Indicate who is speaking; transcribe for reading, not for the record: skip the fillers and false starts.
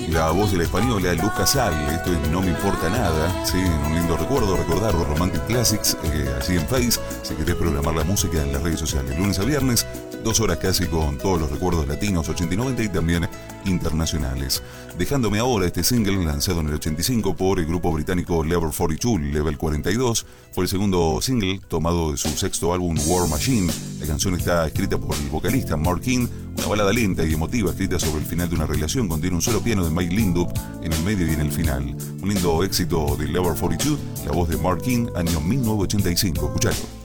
Speaker 1: La voz de la española, Luz Casal. Esto es No Me Importa Nada. Sí, un lindo recuerdo, recordar los Romantic Classics allí en Face. Si querés programar la música en las redes sociales, lunes a viernes, 2 horas casi con todos los recuerdos latinos 80 y 90 y también internacionales. Dejándome ahora, este single lanzado en el 85 por el grupo británico Level 42, Level 42, fue el segundo single tomado de su sexto álbum War Machine. La canción está escrita por el vocalista Mark King, una balada lenta y emotiva escrita sobre el final de una relación. Contiene un solo piano de Mike Lindup en el medio y en el final. Un lindo éxito de Level 42, la voz de Mark King, año 1985. Escuchalo.